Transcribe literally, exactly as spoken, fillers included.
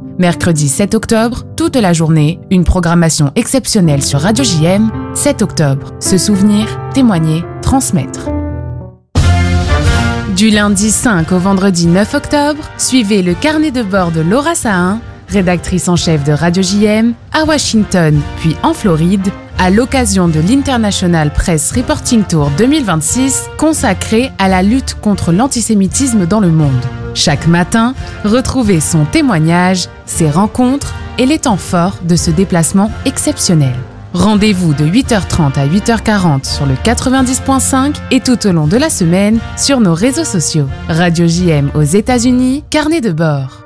Mercredi sept octobre, toute la journée, une programmation exceptionnelle sur Radio J M. sept octobre, se souvenir, témoigner, transmettre. Du lundi cinq au vendredi neuf octobre, suivez le carnet de bord de Laura Sahin, rédactrice en chef de Radio J M, à Washington puis en Floride, à l'occasion de l'International Press Reporting Tour deux mille vingt-six, consacré à la lutte contre l'antisémitisme dans le monde. Chaque matin, retrouvez son témoignage, ses rencontres et les temps forts de ce déplacement exceptionnel. Rendez-vous de huit heures trente à huit heures quarante sur le quatre-vingt-dix point cinq et tout au long de la semaine sur nos réseaux sociaux. Radio J M aux États-Unis, carnet de bord.